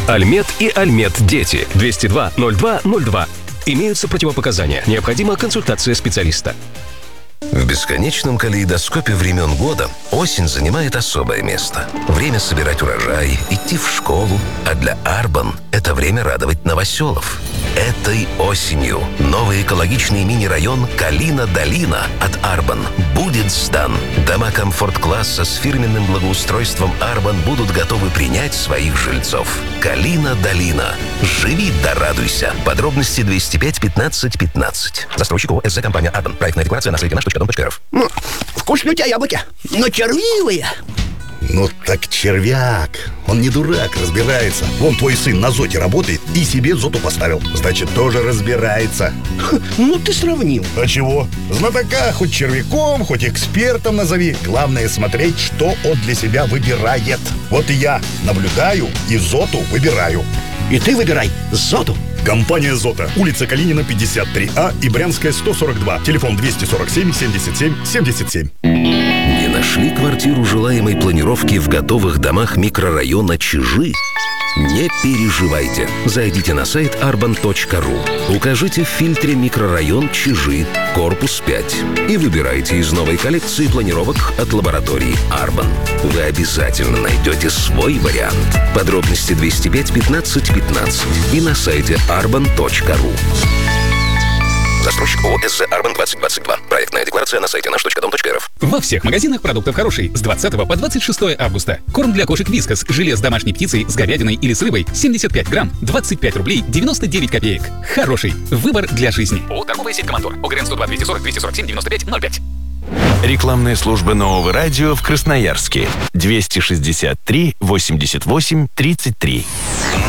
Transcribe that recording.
Альмет и Альмет Дети. 202-02-02. Имеются противопоказания. Необходима консультация специалиста. В бесконечном калейдоскопе времен года осень занимает особое место. Время собирать урожай, идти в школу. А для Арбан это время радовать новоселов. Этой осенью новый экологичный мини-район Калина-Долина от Арбан будет сдан. Дома комфорт-класса с фирменным благоустройством Арбан будут готовы принять своих жильцов. Калина-Долина. Живи да радуйся. Подробности 205 15 15. Застройщик ОСЗ компания Арбан. Проектная декларация на сайте наш.дом.рф. Вкусные у тебя яблоки, но червивые. Ну так червяк, он не дурак, разбирается. Вон твой сын на зоте работает и себе зоту поставил. Значит, тоже разбирается. Ну ты сравнил. А чего? Знатока хоть червяком, хоть экспертом назови. Главное смотреть, что он для себя выбирает. Вот и я наблюдаю и зоту выбираю. И ты выбирай зоту. Компания «Зота». Улица Калинина, 53А и Брянская, 142. Телефон 247 77 77. Не нашли квартиру желаемой планировки в готовых домах микрорайона Чижи? Не переживайте. Зайдите на сайт arban.ru. Укажите в фильтре «Микрорайон Чижи», корпус 5. И выбирайте из новой коллекции планировок от лаборатории Арбан. Вы обязательно найдете свой вариант. Подробности 205 15 15 и на сайте arban.ru. Застройщик ОСЗ Арбан 2022. Проектная декларация на сайте наш.дом.рф. Во всех магазинах продуктов хороший. С 20 по 26 августа. Корм для кошек Вискас. Желе с домашней птицей, с говядиной или с рыбой. 75 грамм. 25 рублей 99 копеек. Хороший. Выбор для жизни. ООО «Торговая сеть Командор». ОГРН 102 240 247 95 05. Рекламная служба Нового радио в Красноярске. 263 88 33.